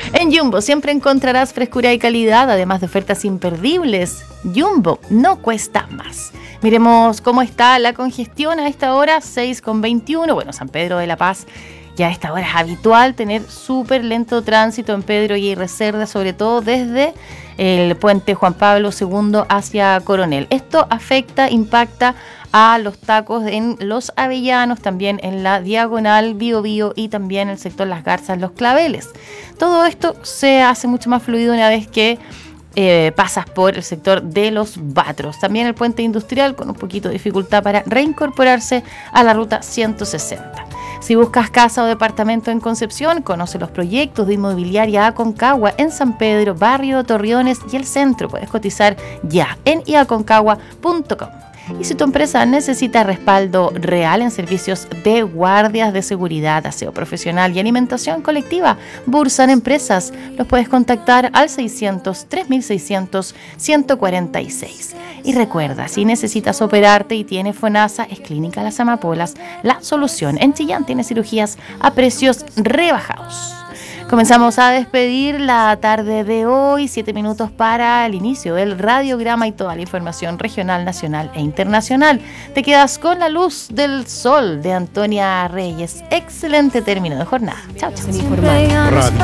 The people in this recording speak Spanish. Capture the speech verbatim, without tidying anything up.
En Jumbo siempre encontrarás frescura y calidad, además de ofertas imperdibles. Jumbo no cuesta más. Miremos cómo está la congestión a esta hora, seis con veintiuno. Bueno, San Pedro de la Paz, ya a esta hora es habitual tener súper lento tránsito en Pedro y Cerda, sobre todo desde el puente Juan Pablo segundo hacia Coronel. Esto afecta, impacta a los tacos en Los Avellanos, también en la Diagonal, Bío Bío y también el sector Las Garzas, Los Claveles. Todo esto se hace mucho más fluido una vez que eh, pasas por el sector de Los Batros. También el puente industrial con un poquito de dificultad para reincorporarse a la ruta ciento sesenta. Si buscas casa o departamento en Concepción, conoce los proyectos de Inmobiliaria Aconcagua en San Pedro, Barrio Torriones y el centro. Puedes cotizar ya en i aconcagua punto com. Y si tu empresa necesita respaldo real en servicios de guardias de seguridad, aseo profesional y alimentación colectiva, Bursan Empresas, los puedes contactar al seiscientos, tres mil seiscientos, ciento cuarenta y seis. Y recuerda, si necesitas operarte y tienes FONASA, es Clínica Las Amapolas la solución. En Chillán tiene cirugías a precios rebajados. Comenzamos a despedir la tarde de hoy, siete minutos para el inicio del radiograma y toda la información regional, nacional e internacional. Te quedas con La Luz del Sol de Antonia Reyes. Excelente término de jornada. Chao, chao.